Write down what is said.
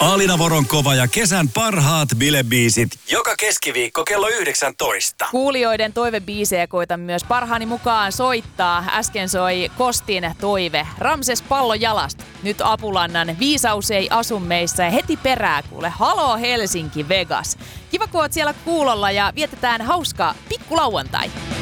Alina Voronkova ja kesän parhaat bilebiisit joka keskiviikko kello 19. Kuulijoiden toivebiisejä koitan myös parhaani mukaan soittaa. Äsken soi Kostin toive Ramses pallo jalasta. Nyt Apulannan Viisaus ei asu meissä ja heti perää kuule Halo Helsinki Vegas. Kiva kun oot siellä kuulolla ja vietetään hauskaa pikkulauantai.